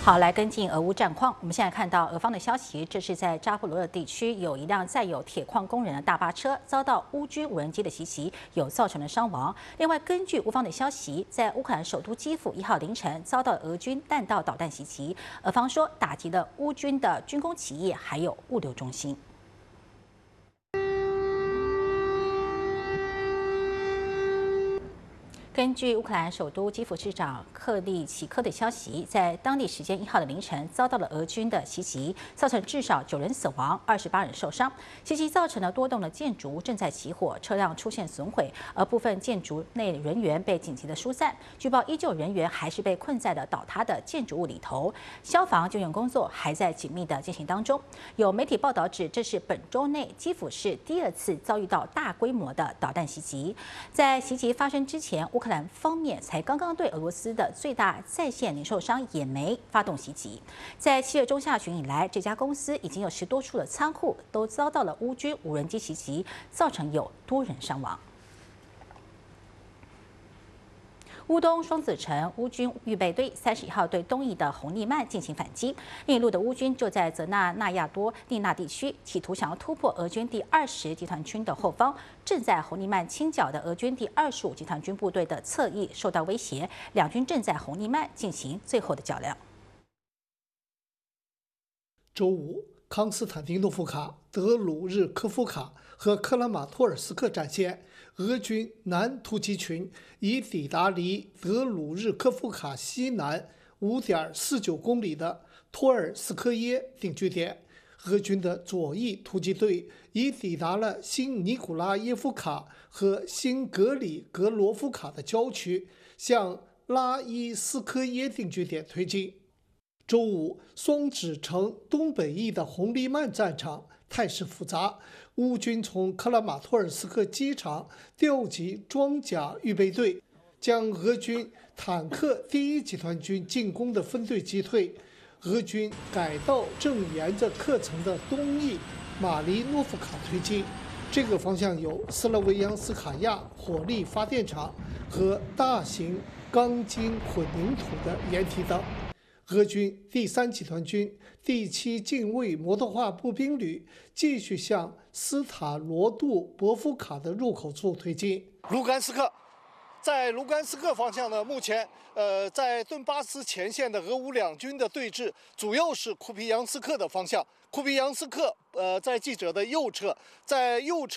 好，来跟进俄乌战况。我们现在看到俄方的消息，这是在扎波罗热地区有一辆载有铁矿工人的大巴车遭到乌军无人机的袭击，有造成了伤亡。另外，根据乌方的消息，在乌克兰首都基辅1号凌晨遭到俄军弹道导弹袭击，俄方说打击了乌军的军工企业还有物流中心。 根据乌克兰首都基辅市长克利奇科的消息，在当地时间1号的凌晨，遭到了俄军的袭击，造成至少9人死亡，28人受伤。袭击造成了多栋的建筑正在起火，车辆出现损毁，而部分建筑内人员被紧急的疏散。据报，依旧人员还是被困在了倒塌的建筑物里头。消防救援工作还在紧密的进行当中。有媒体报道指，这是本周内基辅市第2次遭遇到大规模的导弹袭击。在袭击发生之前，乌克兰方面才刚刚对俄罗斯的最大在线零售商野莓发动袭击。在7月中下旬以来，这家公司已经有10多处的仓库都遭到了乌军无人机袭击，造成有多人伤亡。 乌东双子城乌军预备队31号对东翼的红利曼进行反击，另一路的乌军就在泽纳纳亚多利纳地区，企图想要突破俄军第20集团军的后方。正在红利曼清剿的俄军第25集团军部队的侧翼受到威胁，两军正在红利曼进行最后的较量。 周五，康斯坦丁诺夫卡、德鲁日科夫卡和克拉马托尔斯克战线。 俄军南突击群已抵达离德鲁日科夫卡西南5.49公里的托尔斯科耶定居点。俄军的左翼突击队已抵达了新尼古拉耶夫卡和新格里格罗夫卡的郊区，向拉伊斯科耶定居点推进。周五，双子城东北翼的红利曼战场态势复杂。 乌军从克拉马托尔斯克机场调集装甲预备队，将俄军坦克第1集团军进攻的分队击退。俄军改道正沿着克城的东翼马利诺夫卡推进，这个方向有斯拉维扬斯卡亚火力发电厂和大型钢筋混凝土的掩体等。 俄军第3集团军第7近卫摩托化步兵旅继续向斯塔罗杜博夫卡的入口处推进。卢甘斯克，在卢甘斯克方向呢，目前在顿巴斯前线的俄乌两军的对峙，主要是库皮扬斯克的方向。库皮扬斯克在记者的右侧，在右侧。